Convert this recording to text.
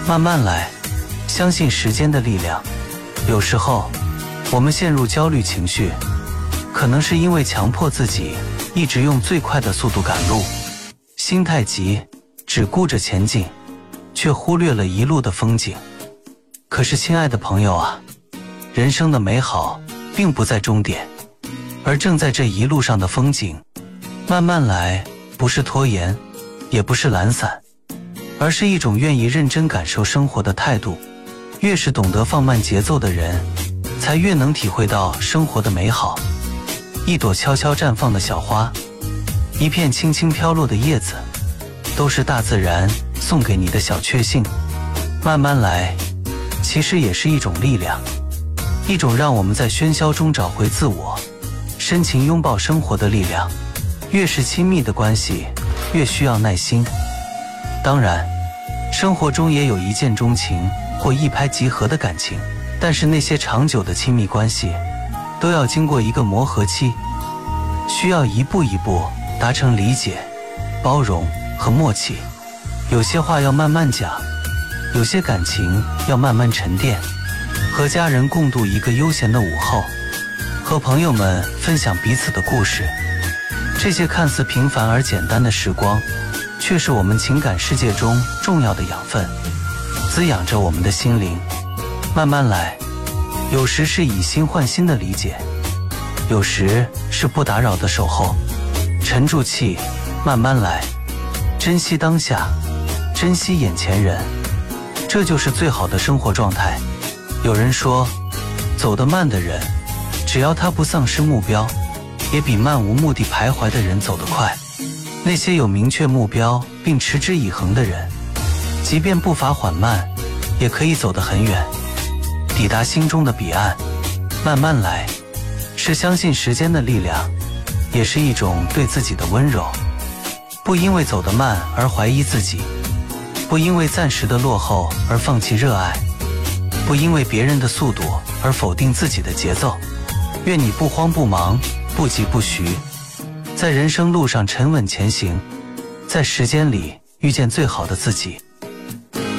慢慢来，相信时间的力量。有时候，我们陷入焦虑情绪，可能是因为强迫自己一直用最快的速度赶路，心太急，只顾着前进，却忽略了一路的风景。可是亲爱的朋友啊，人生的美好并不在终点，而正在这一路上的风景。慢慢来，不是拖延，也不是懒散，而是一种愿意认真感受生活的态度。越是懂得放慢节奏的人，才越能体会到生活的美好。一朵悄悄绽放的小花，一片轻轻飘落的叶子，都是大自然送给你的小确幸。慢慢来，其实也是一种力量，一种让我们在喧嚣中找回自我，深情拥抱生活的力量。越是亲密的关系，越需要耐心。当然，生活中也有一见钟情或一拍即合的感情，但是那些长久的亲密关系，都要经过一个磨合期，需要一步一步达成理解、包容和默契。有些话要慢慢讲，有些感情要慢慢沉淀。和家人共度一个悠闲的午后，和朋友们分享彼此的故事，这些看似平凡而简单的时光，却是我们情感世界中重要的养分，滋养着我们的心灵。慢慢来，有时是以心换心的理解，有时是不打扰的守候。沉住气，慢慢来，珍惜当下，珍惜眼前人，这就是最好的生活状态。有人说，走得慢的人，只要他不丧失目标，也比漫无目的徘徊的人走得快。那些有明确目标并持之以恒的人，即便步伐缓慢，也可以走得很远，抵达心中的彼岸。慢慢来，是相信时间的力量，也是一种对自己的温柔。不因为走得慢而怀疑自己，不因为暂时的落后而放弃热爱，不因为别人的速度而否定自己的节奏。愿你不慌不忙，不急不徐，在人生路上沉稳前行，在时间里遇见最好的自己。